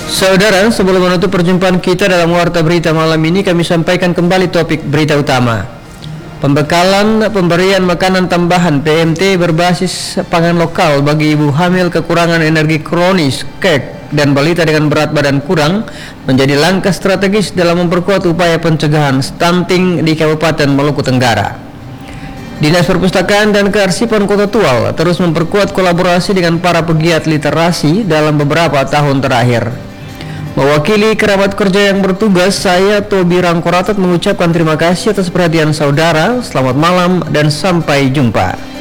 Saudara, sebelum menutup perjumpaan kita dalam Warta Berita malam ini, kami sampaikan kembali topik berita utama. Pembekalan pemberian makanan tambahan PMT berbasis pangan lokal bagi ibu hamil kekurangan energi kronis, KEK, dan balita dengan berat badan kurang menjadi langkah strategis dalam memperkuat upaya pencegahan stunting di Kabupaten Maluku Tenggara. Dinas Perpustakaan dan Kearsipan Kota Tual terus memperkuat kolaborasi dengan para pegiat literasi dalam beberapa tahun terakhir. Mewakili kerabat kerja yang bertugas, saya Tobi Rangkoratot mengucapkan terima kasih atas perhatian saudara. Selamat malam dan sampai jumpa.